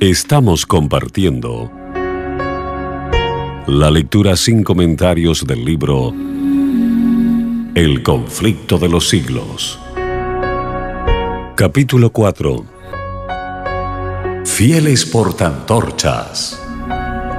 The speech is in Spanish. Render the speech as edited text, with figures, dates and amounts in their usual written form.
Estamos compartiendo la lectura sin comentarios del libro El conflicto de los siglos. Capítulo 4. Fieles portaantorchas.